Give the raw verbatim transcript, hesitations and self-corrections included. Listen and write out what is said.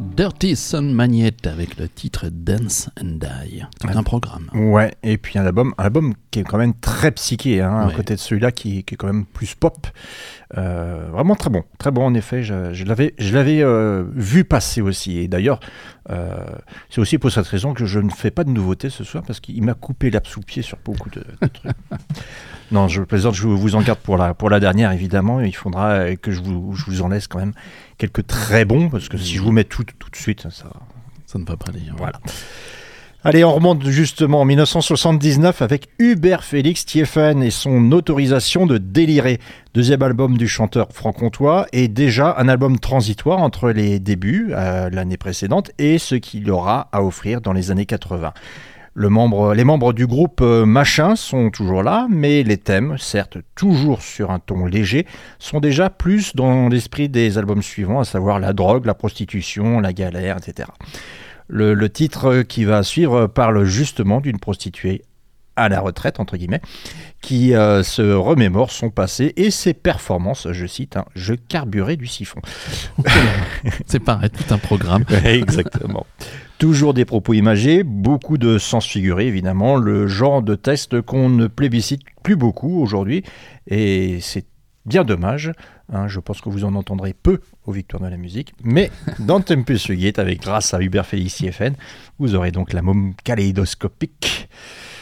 Dirty Sun Magnet avec le titre Dance and Die. Tout un programme. Ouais, et puis un album, un album qui est quand même très psyché, hein, ouais. à côté de celui-là qui, qui est quand même plus pop. Euh, vraiment très bon, très bon en effet. Je, je l'avais, je l'avais euh, vu passer aussi. Et d'ailleurs, euh, c'est aussi pour cette raison que je ne fais pas de nouveautés ce soir parce qu'il m'a coupé l'herbe sous le pied sur beaucoup de, de trucs. Non, je plaisante, je vous en garde pour la, pour la dernière évidemment. Il faudra que je vous, je vous en laisse quand même quelques très bons parce que si je vous mets tout tout de suite, ça, ça ne va pas dire. Voilà. Allez, on remonte justement en dix-neuf cent soixante-dix-neuf avec Hubert Félix Thiéfaine et son autorisation de délirer. Deuxième album du chanteur franc-comtois et déjà un album transitoire entre les débuts, euh, l'année précédente, et ce qu'il aura à offrir dans les années quatre-vingts. Le membre, les membres du groupe euh, Machin sont toujours là, mais les thèmes, certes toujours sur un ton léger, sont déjà plus dans l'esprit des albums suivants, à savoir la drogue, la prostitution, la galère, et cetera. Le, le titre qui va suivre parle justement d'une prostituée à la retraite, entre guillemets, qui euh, se remémore son passé et ses performances, je cite, hein, « Je carburais du siphon ». C'est pareil, tout un programme. Exactement. Toujours des propos imagés, beaucoup de sens figuré, évidemment, le genre de texte qu'on ne plébiscite plus beaucoup aujourd'hui, et c'est bien dommage, hein, je pense que vous en entendrez peu aux Victoires de la musique, mais dans Tempus Fugit, avec grâce à Hubert Félix Thiéfaine, vous aurez donc la môme kaléidoscopique.